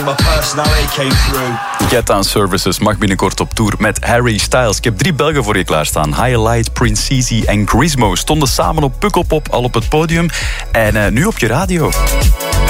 my personality came through. Get Down Services mag binnenkort op tour met Harry Styles. Ik heb 3 Belgen voor je klaarstaan. Highlight, Prince Easy en Grismo stonden samen op Pukkelpop al op het podium. En nu op je radio.